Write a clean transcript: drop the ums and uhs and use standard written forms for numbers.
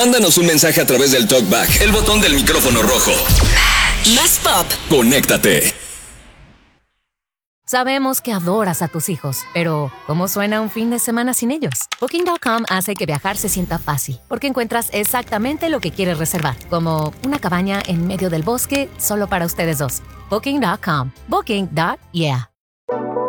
Mándanos un mensaje a través del TalkBack, el botón del micrófono rojo. Más pop. Conéctate. Sabemos que adoras a tus hijos, pero ¿cómo suena un fin de semana sin ellos? Booking.com hace que viajar se sienta fácil, porque encuentras exactamente lo que quieres reservar, como una cabaña en medio del bosque solo para ustedes dos. Booking.com. Booking.yeah.